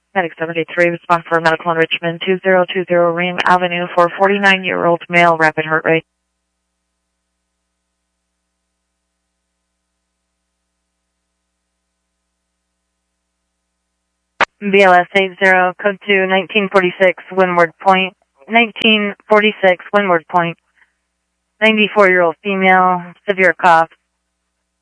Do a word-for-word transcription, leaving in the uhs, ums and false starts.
Medic seventy-three, respond for medical enrichment, two zero two zero Ream Avenue for forty-nine-year-old male, rapid heart rate. B L S eight zero, code two, nineteen forty-six, Windward Point, nineteen forty-six, Windward Point, ninety-four-year-old female, severe cough,